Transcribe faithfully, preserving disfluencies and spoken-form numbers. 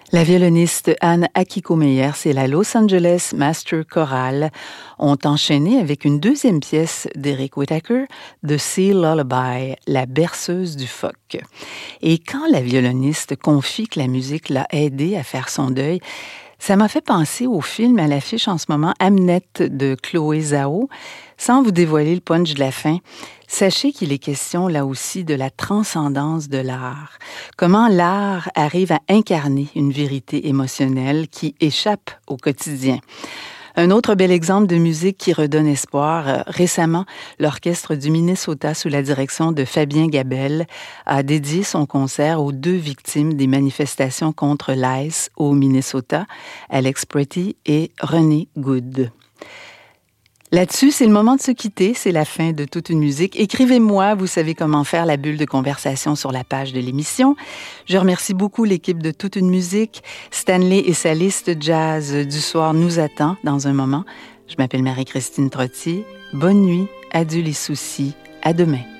La violoniste Anne Akiko-Meyers et la Los Angeles Master Chorale ont enchaîné avec une deuxième pièce d'Eric Whitacre, The Sea Lullaby, la berceuse du phoque. Et quand la violoniste confie que la musique l'a aidée à faire son deuil, ça m'a fait penser au film à l'affiche en ce moment, Hamnet de Chloé Zhao. Sans vous dévoiler le punch de la fin, sachez qu'il est question là aussi de la transcendance de l'art. Comment l'art arrive à incarner une vérité émotionnelle qui échappe au quotidien. Un autre bel exemple de musique qui redonne espoir. Euh, récemment, l'Orchestre du Minnesota, sous la direction de Fabien Gabel, a dédié son concert aux deux victimes des manifestations contre l'ICE au Minnesota, Alex Pretty et René Good. Là-dessus, c'est le moment de se quitter, c'est la fin de Toute une musique. Écrivez-moi, vous savez comment faire la bulle de conversation sur la page de l'émission. Je remercie beaucoup l'équipe de Toute une musique. Stanley et sa liste jazz du soir nous attend dans un moment. Je m'appelle Marie-Christine Trottier. Bonne nuit, adieu les soucis, à demain.